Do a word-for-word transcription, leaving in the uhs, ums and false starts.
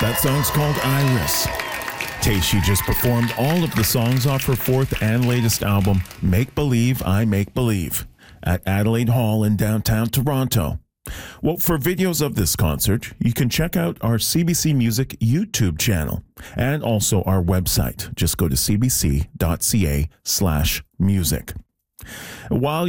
That song's called Iris. Tayshia just performed all of the songs off her fourth and latest album, Make Believe, I Make Believe, at Adelaide Hall in downtown Toronto. Well, for videos of this concert, you can check out our C B C Music YouTube channel and also our website. Just go to cbc.ca slash music. While